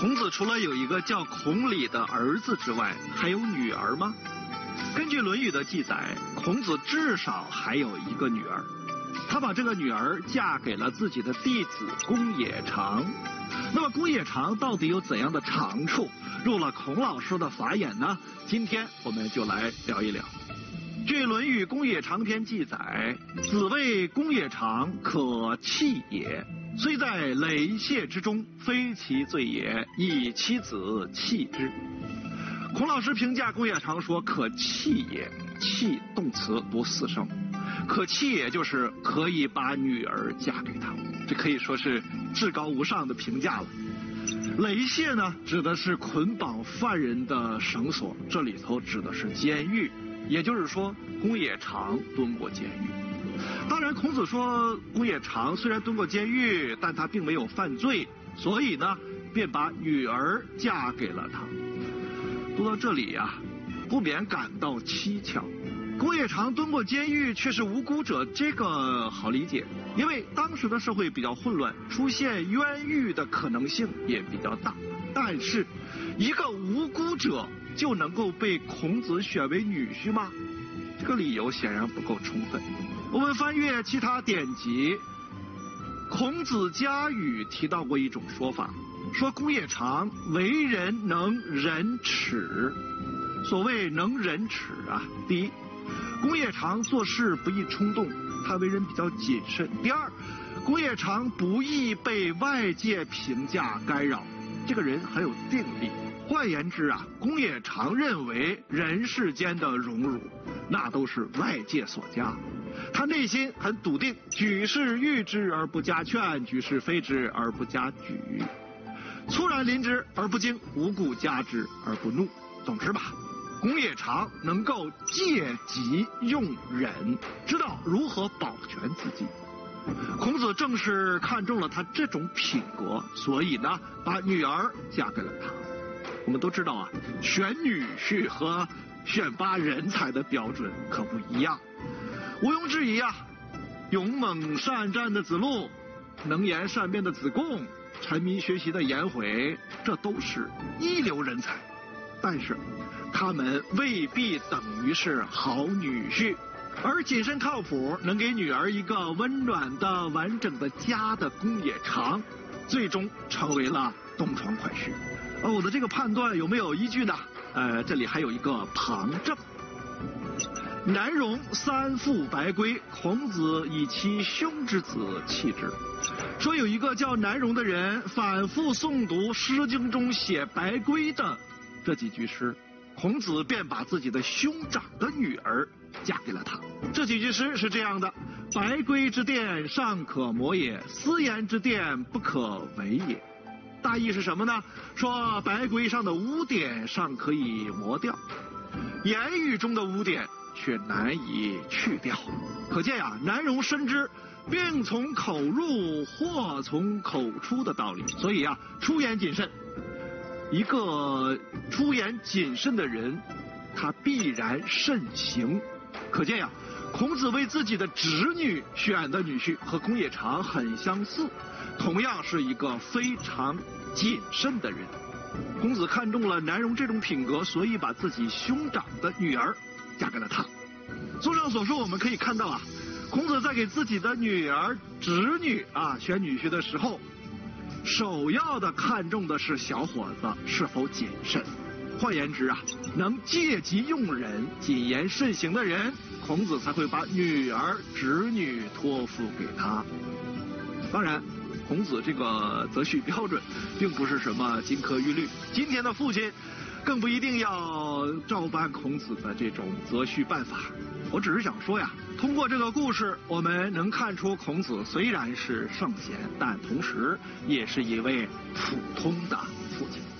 孔子除了有一个叫孔鲤的儿子之外，还有女儿吗？根据《论语》的记载，孔子至少还有一个女儿，他把这个女儿嫁给了自己的弟子公冶长。那么公冶长到底有怎样的长处，入了孔老师的法眼呢？今天我们就来聊一聊。据《论语·公冶长篇》记载，子谓公冶长可弃也，虽在累谢之中，非其罪也，以其子弃之。孔老师评价公冶长说：“可弃也，弃动词读四声，可弃也就是可以把女儿嫁给他，这可以说是至高无上的评价了。累谢呢，指的是捆绑犯人的绳索，这里头指的是监狱，也就是说，公冶长蹲过监狱。当然，孔子说公冶长虽然蹲过监狱，但他并没有犯罪，所以呢，便把女儿嫁给了他。读到这里呀，不免感到蹊跷。公冶长蹲过监狱却是无辜者，这个好理解，因为当时的社会比较混乱，出现冤狱的可能性也比较大。但是，一个无辜者就能够被孔子选为女婿吗？这个理由显然不够充分。我们翻阅其他典籍，孔子家语提到过一种说法，说公冶长为人能忍耻。所谓能忍耻啊，第一，公冶长做事不易冲动，他为人比较谨慎。第二，公冶长不易被外界评价干扰，这个人很有定力。换言之啊，公冶长认为人世间的荣辱，那都是外界所加。他内心很笃定，举事誉之而不加劝，举事非之而不加沮，猝然临之而不惊，无故加之而不怒。总之吧，公冶长能够借机用忍，知道如何保全自己。孔子正是看中了他这种品格，所以呢，把女儿嫁给了他。我们都知道啊，选女婿和选拔人才的标准可不一样。毋庸置疑啊，勇猛善战的子路，能言善辩的子贡，沉迷学习的颜回，这都是一流人才。但是他们未必等于是好女婿，而谨慎靠谱，能给女儿一个温暖的完整的家的公冶长，最终成为了东床快婿。我的这个判断有没有依据呢？这里还有一个旁证。南荣三父白圭，孔子以其兄之子弃之。说有一个叫南荣的人反复诵读《诗经》中写白圭的这几句诗，孔子便把自己的兄长的女儿嫁给了他。这几句诗是这样的：白圭之殿尚可磨也，斯言之殿不可为也。大意是什么呢？说白圭上的污点尚可以磨掉，言语中的污点却难以去掉。可见啊，南荣深知病从口入，祸从口出的道理，所以啊，出言谨慎。一个出言谨慎的人，他必然慎行。可见呀，孔子为自己的侄女选的女婿和公冶长很相似，同样是一个非常谨慎的人。孔子看中了南荣这种品格，所以把自己兄长的女儿嫁给了他。综上所述，我们可以看到啊，孔子在给自己的女儿、侄女选女婿的时候，首要的看重的是小伙子是否谨慎。换言之啊，能借机用人、谨言慎行的人，孔子才会把女儿、侄女托付给他。当然，孔子这个择婿标准并不是什么金科玉律，今天的父亲更不一定要照搬孔子的这种择婿办法。我只是想说呀，通过这个故事，我们能看出孔子虽然是圣贤，但同时也是一位普通的